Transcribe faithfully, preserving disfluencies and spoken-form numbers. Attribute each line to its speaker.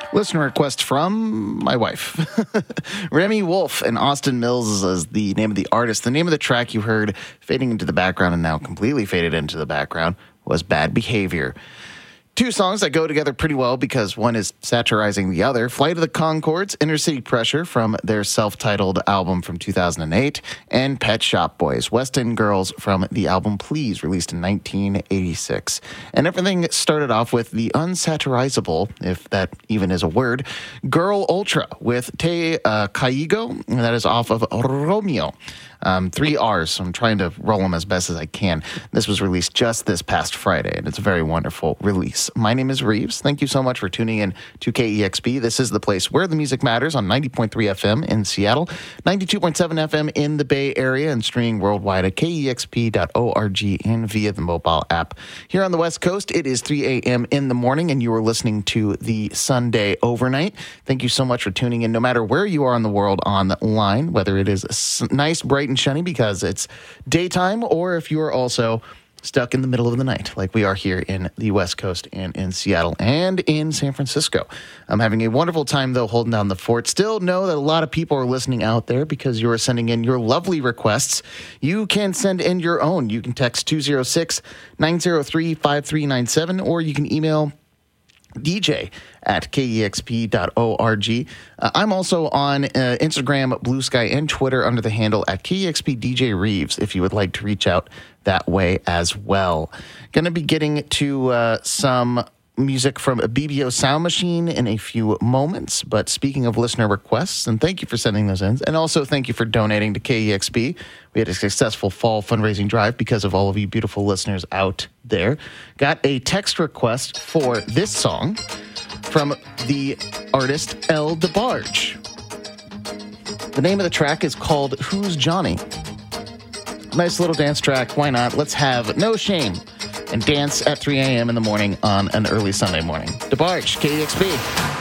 Speaker 1: Listener request from my wife. Remy Wolf and Austin Mills is the name of the artist. The name of the track you heard fading into the background and now completely faded into the background was Bad Behavior. Two songs that go together pretty well because one is satirizing the other. Flight of the Conchords, Inner City Pressure from their self-titled album from two thousand eight, and Pet Shop Boys, West End Girls from the album Please, released in nineteen eighty-six. And everything started off with the unsatirizable, if that even is a word, Girl Ultra with Te uh, Caigo, and that is off of Romeo. Um, three R's. So I'm trying to roll them as best as I can. This was released just this past Friday, and it's a very wonderful release. My name is Reeves. Thank you so much for tuning in to K E X P. This is the place where the music matters on ninety point three F M in Seattle, ninety-two point seven F M in the Bay Area, and streaming worldwide at K E X P dot org and via the mobile app. Here on the West Coast, it is three a.m. in the morning, and you are listening to the Sunday Overnight. Thank you so much for tuning in, no matter where you are in the world online, whether it is nice, bright, and shiny because it's daytime, or if you are also stuck in the middle of the night like we are here in the West Coast and in Seattle and in San Francisco. I'm having a wonderful time, though, holding down the fort. Still know that a lot of people are listening out there because you are sending in your lovely requests. You can send in your own. You can text two oh six, nine oh three, five three nine seven, or you can email D J at K E X P dot org. Uh, I'm also on uh, Instagram, Blue Sky, and Twitter under the handle at K E X P D J Reeves if you would like to reach out that way as well. Going to be getting to uh, some music from a B B O Sound Machine in a few moments. But speaking of listener requests, and thank you for sending those in, and also thank you for donating to K E X P. We had a successful fall fundraising drive because of all of you beautiful listeners out there. Got a text request for this song from the artist El DeBarge. The name of the track is called Who's Johnny? Nice little dance track. Why not? Let's have no shame and dance at three a.m. in the morning on an early Sunday morning. DeBarge, K E X P.